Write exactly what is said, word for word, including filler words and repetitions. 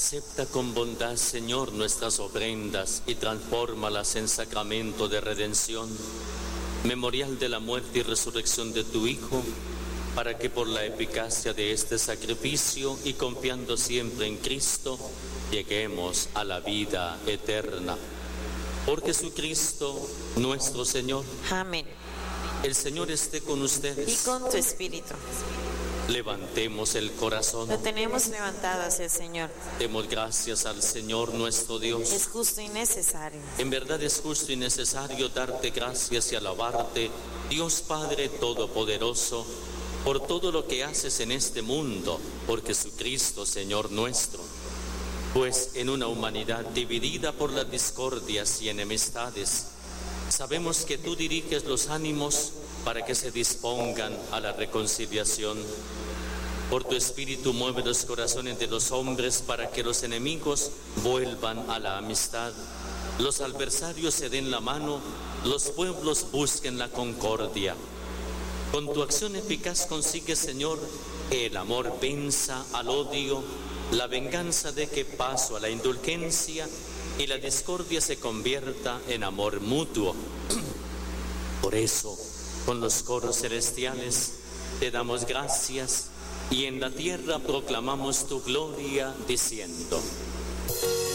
Acepta con bondad, Señor, nuestras ofrendas y transfórmalas en sacramento de redención, memorial de la muerte y resurrección de tu Hijo, para que por la eficacia de este sacrificio y confiando siempre en Cristo, lleguemos a la vida eterna. Por Jesucristo nuestro Señor. Amén. El Señor esté con ustedes. Y con tu espíritu. Levantemos el corazón. Lo tenemos levantado hacia el Señor. Demos gracias al Señor nuestro Dios. Es justo y necesario. En verdad es justo y necesario darte gracias y alabarte, Dios Padre Todopoderoso, por todo lo que haces en este mundo, por Jesucristo, Señor nuestro. Pues en una humanidad dividida por las discordias y enemistades, sabemos que tú diriges los ánimos para que se dispongan a la reconciliación. Por tu Espíritu mueve los corazones de los hombres para que los enemigos vuelvan a la amistad, los adversarios se den la mano, los pueblos busquen la concordia. Con tu acción eficaz consigues, Señor, que el amor venza al odio, la venganza deje paso a la indulgencia y la discordia se convierta en amor mutuo. Por eso, con los coros celestiales te damos gracias y en la tierra proclamamos tu gloria diciendo: